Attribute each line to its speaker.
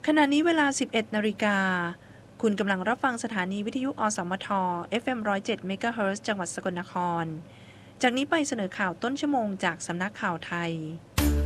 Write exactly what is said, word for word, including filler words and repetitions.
Speaker 1: ขณะนี้เวลา สิบเอ็ดนาฬิกา คุณกำลังรับฟังสถานีวิทยุ อสมท เอฟ เอ็ม หนึ่งร้อยเจ็ด เมกะเฮิรตซ์ จังหวัดสกลนคร จากนี้ไปเสนอข่าวต้นชั่วโมงจากสำนักข่าวไทย